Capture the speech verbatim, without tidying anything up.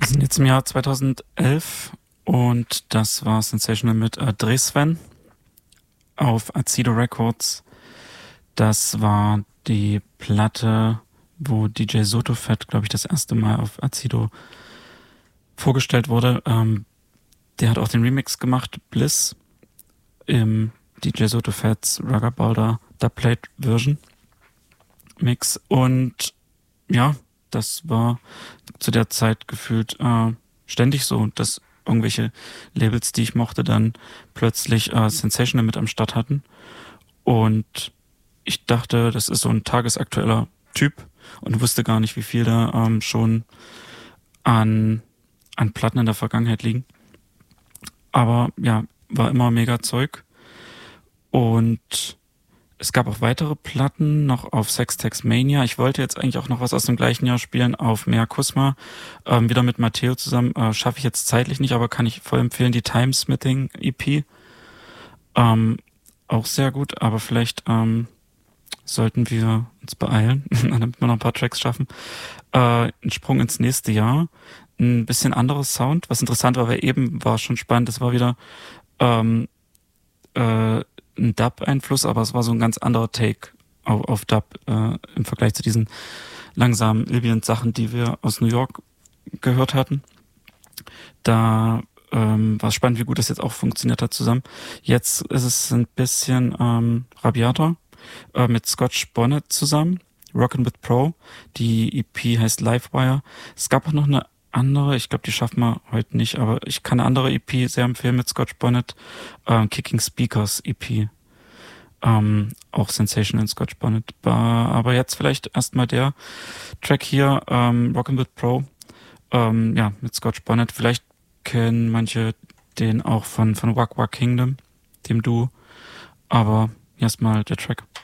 Wir sind jetzt im Jahr zweitausendelf und das war Sensational mit äh, Dresven auf Azido Records. Das war die Platte, wo D J Sotofett, glaube ich, das erste Mal auf Azido vorgestellt wurde. Ähm, der hat auch den Remix gemacht, Bliss, im D J Sotofetts Rugger Balder Dubplate Version Mix. Und ja, das war zu der Zeit gefühlt äh, ständig so, dass irgendwelche Labels, die ich mochte, dann plötzlich äh, Sensational mit am Start hatten. Und ich dachte, das ist so ein tagesaktueller Typ und wusste gar nicht, wie viel da ähm, schon an, an Platten in der Vergangenheit liegen. Aber ja, war immer mega Zeug. Und es gab auch weitere Platten, noch auf Sextex Mania. Ich wollte jetzt eigentlich auch noch was aus dem gleichen Jahr spielen, auf Mea Kusma. Ähm, wieder mit Matteo zusammen. Äh, schaffe ich jetzt zeitlich nicht, aber kann ich voll empfehlen. Die Timesmithing E P. Ähm, auch sehr gut, aber vielleicht ähm, sollten wir uns beeilen, damit wir noch ein paar Tracks schaffen. Äh, ein Sprung ins nächste Jahr. Ein bisschen anderes Sound. Was interessant war, weil eben war schon spannend. Es war wieder ähm, äh, ein Dub-Einfluss, aber es war so ein ganz anderer Take auf, auf Dub äh, im Vergleich zu diesen langsamen Ambient-Sachen, die wir aus New York gehört hatten. Da ähm, war es spannend, wie gut das jetzt auch funktioniert hat zusammen. Jetzt ist es ein bisschen ähm, rabiater äh, mit Scotch Bonnet zusammen, Rockin' with Pro. Die E P heißt Livewire. Es gab auch noch eine andere, ich glaube, die schaffen wir heute nicht, aber ich kann eine andere E P sehr empfehlen mit Scotch Bonnet, äh, Kicking Speakers E P. Ähm, auch Sensational in Scotch Bonnet. Aber jetzt vielleicht erstmal der Track hier, ähm, Rockin' with Pro, ähm, ja, mit Scotch Bonnet. Vielleicht kennen manche den auch von, von Wack Wack Kingdom, dem Duo. Aber erstmal der Track.